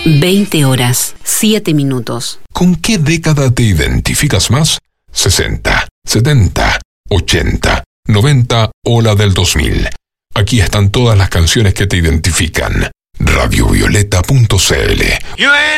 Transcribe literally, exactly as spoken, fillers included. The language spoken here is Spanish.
veinte horas, siete minutos. ¿Con qué década te identificas más? sesenta, setenta, ochenta, noventa o la del dos mil. Aquí están todas las canciones que te identifican. radiovioleta punto c l.